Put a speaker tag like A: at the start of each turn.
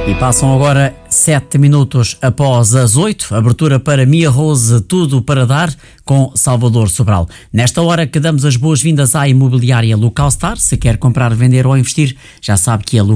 A: E passam agora 7 minutos após as 8, abertura para Mia Rose, tudo para dar, com Salvador Sobral. Nesta hora que damos as boas-vindas à imobiliária Local Star. Se quer comprar, vender ou investir, já sabe que a